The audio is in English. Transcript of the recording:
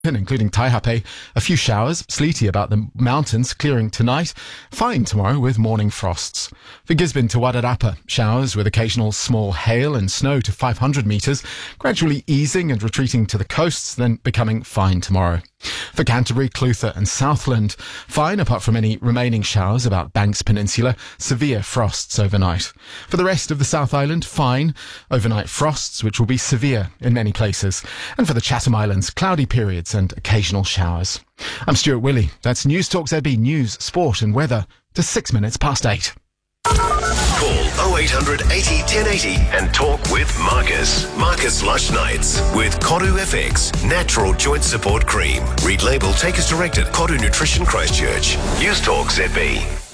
including Taihape. A few showers, sleety about the mountains, clearing tonight. Fine tomorrow with morning frosts. For Gisborne to Wairarapa, showers with occasional small hail and snow to 500 metres, gradually easing and retreating to the coasts, then becoming fine tomorrow. For Canterbury, Clutha and Southland, fine apart from any remaining showers about Banks Peninsula, severe frosts overnight. For the rest of the South Island, fine, overnight frosts which will be severe in many places. And for the Chatham Islands, cloudy periods and occasional showers. I'm Stuart Willey. That's News Talk ZB News, Sport and Weather to 6 minutes past 8. Call 0800 80 1080 and talk with Marcus. Marcus Lush Nights with Kodu FX Natural Joint Support Cream. Read label, take as directed. Kodu Nutrition Christchurch. News Talk ZB.